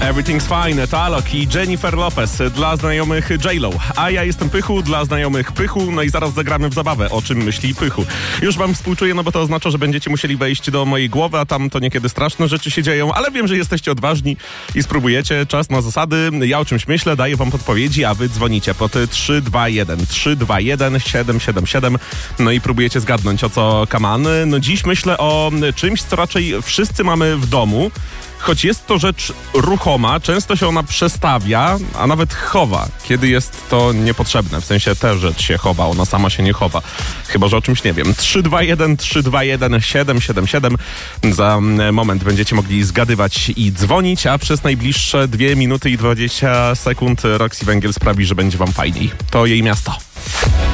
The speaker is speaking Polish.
Everything's Fine, to Alok i Jennifer Lopez dla znajomych J-Lo. A ja jestem Pychu, dla znajomych Pychu, no i zaraz zagramy w zabawę, o czym myśli Pychu. Już wam współczuję, no bo to oznacza, że będziecie musieli wejść do mojej głowy, a tam to niekiedy straszne rzeczy się dzieją, ale wiem, że jesteście odważni i spróbujecie. Czas na zasady, ja o czymś myślę, daję wam podpowiedzi, a wy dzwonicie pod 321 777, no i próbujecie zgadnąć, o co kaman. No dziś myślę o czymś, co raczej wszyscy mamy w domu. Choć jest to rzecz ruchoma, często się ona przestawia, a nawet chowa, kiedy jest to niepotrzebne. W sensie tę rzecz się chowa, ona sama się nie chowa. Chyba że o czymś nie wiem. 321 777. Za moment będziecie mogli zgadywać i dzwonić, a przez najbliższe 2 minuty i 20 sekund Roxy Węgiel sprawi, że będzie wam fajniej. To jej miasto.